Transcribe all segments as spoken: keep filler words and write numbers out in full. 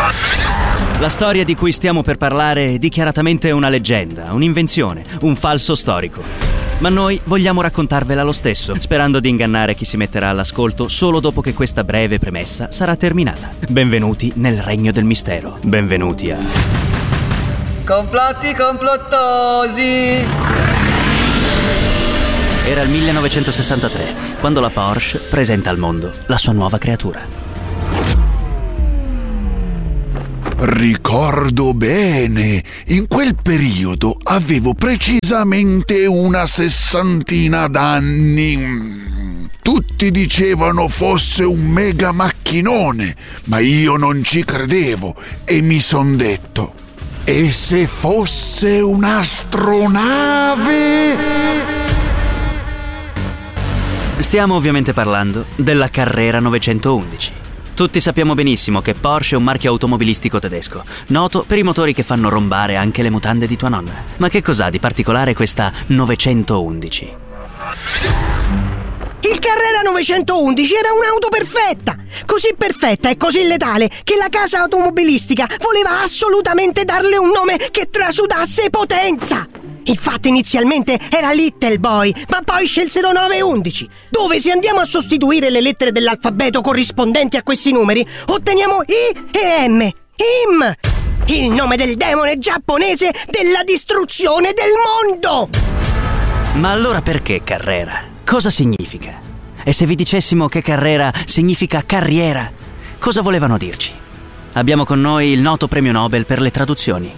La storia di cui stiamo per parlare è dichiaratamente una leggenda, un'invenzione, un falso storico. Ma noi vogliamo raccontarvela lo stesso, sperando di ingannare chi si metterà all'ascolto solo dopo che questa breve premessa sarà terminata. Benvenuti nel regno del mistero. Benvenuti a... Complotti complottosi! Era il millenovecentosessantatré, quando la Porsche presenta al mondo la sua nuova creatura. Ricordo bene, in quel periodo avevo precisamente una sessantina d'anni. Tutti dicevano fosse un mega macchinone, ma io non ci credevo e mi son detto: e se fosse un'astronave? Stiamo ovviamente parlando della Carrera novecentoundici. Tutti sappiamo benissimo che Porsche è un marchio automobilistico tedesco, noto per i motori che fanno rombare anche le mutande di tua nonna. Ma che cos'ha di particolare questa novecentoundici? Il Carrera novecentoundici era un'auto perfetta, così perfetta e così letale che la casa automobilistica voleva assolutamente darle un nome che trasudasse potenza. Infatti inizialmente era Little Boy, ma poi scelsero nove undici, dove se andiamo a sostituire le lettere dell'alfabeto corrispondenti a questi numeri otteniamo I e M. I M! Il nome del demone giapponese della distruzione del mondo! Ma allora perché Carrera? Cosa significa? E se vi dicessimo che Carrera significa carriera, cosa volevano dirci? Abbiamo con noi il noto premio Nobel per le traduzioni.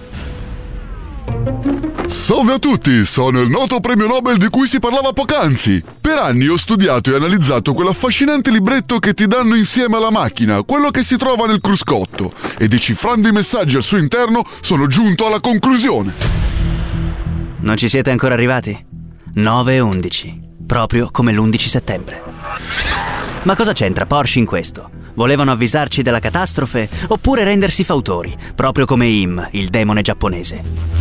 Salve a tutti, sono il noto premio Nobel di cui si parlava poc'anzi. Per anni ho studiato e analizzato quell'affascinante libretto che ti danno insieme alla macchina, quello che si trova nel cruscotto, e decifrando i messaggi al suo interno sono giunto alla conclusione. Non ci siete ancora arrivati? nove undici, proprio come l'undici settembre. Ma cosa c'entra Porsche in questo? Volevano avvisarci della catastrofe oppure rendersi fautori, proprio come I M, il demone giapponese?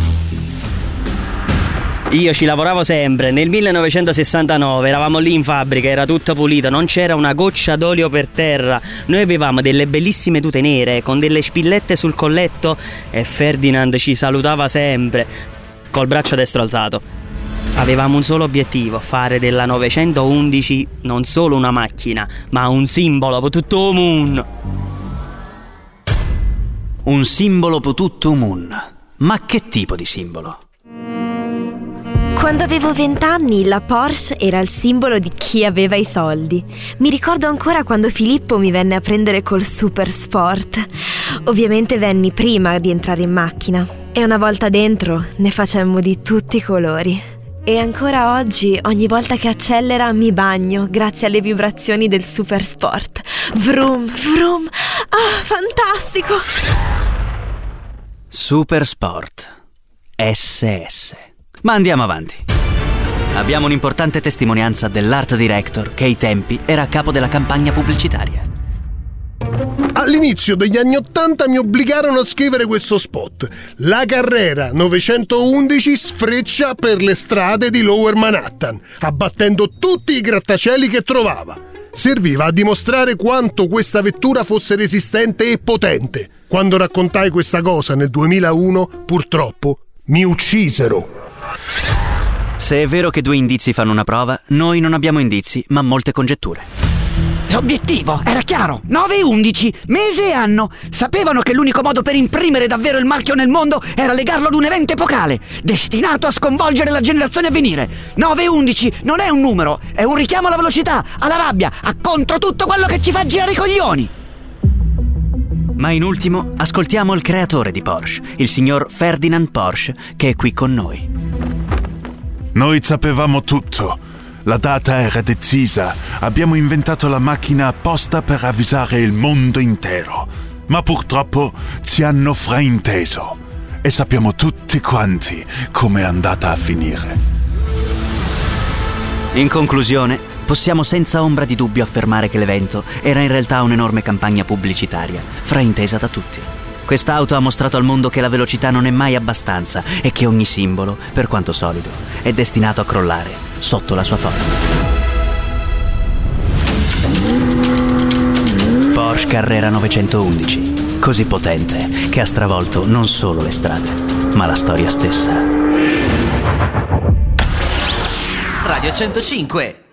Io ci lavoravo sempre. Nel millenovecentosessantanove eravamo lì in fabbrica, era tutta pulita, non c'era una goccia d'olio per terra. Noi avevamo delle bellissime tute nere con delle spillette sul colletto e Ferdinand ci salutava sempre col braccio destro alzato. Avevamo un solo obiettivo: fare della novecentoundici non solo una macchina, ma un simbolo per tutto il mondo. Un simbolo per tutto il mondo? Ma che tipo di simbolo? Quando avevo vent'anni la Porsche era il simbolo di chi aveva i soldi. Mi ricordo ancora quando Filippo mi venne a prendere col Super Sport. Ovviamente venni prima di entrare in macchina e una volta dentro ne facemmo di tutti i colori. E ancora oggi, ogni volta che accelera mi bagno grazie alle vibrazioni del Super Sport. Vroom, vroom, ah, fantastico! Super Sport S S. Ma andiamo avanti. Abbiamo un'importante testimonianza dell'art director che ai tempi era a capo della campagna pubblicitaria. All'inizio degli anni Ottanta mi obbligarono a scrivere questo spot. La Carrera novecentoundici sfreccia per le strade di Lower Manhattan, abbattendo tutti i grattacieli che trovava. Serviva a dimostrare quanto questa vettura fosse resistente e potente. Quando raccontai questa cosa nel duemilauno, purtroppo, mi uccisero. Se è vero che due indizi fanno una prova, noi non abbiamo indizi, ma molte congetture. L'obiettivo era chiaro: nove undici, mese e anno. Sapevano che l'unico modo per imprimere davvero il marchio nel mondo era legarlo ad un evento epocale, destinato a sconvolgere la generazione a venire. nove undici non è un numero, è un richiamo alla velocità, alla rabbia, a contro tutto quello che ci fa girare i coglioni. Ma in ultimo ascoltiamo il creatore di Porsche, il signor Ferdinand Porsche, che è qui con noi. Noi sapevamo tutto. La data era decisa. Abbiamo inventato la macchina apposta per avvisare il mondo intero. Ma purtroppo ci hanno frainteso. E sappiamo tutti quanti come è andata a finire. In conclusione, possiamo senza ombra di dubbio affermare che l'evento era in realtà un'enorme campagna pubblicitaria, fraintesa da tutti. Quest'auto ha mostrato al mondo che la velocità non è mai abbastanza e che ogni simbolo, per quanto solido, è destinato a crollare sotto la sua forza. Porsche Carrera novecentoundici. così potente che ha stravolto non solo le strade, ma la storia stessa. Radio centocinque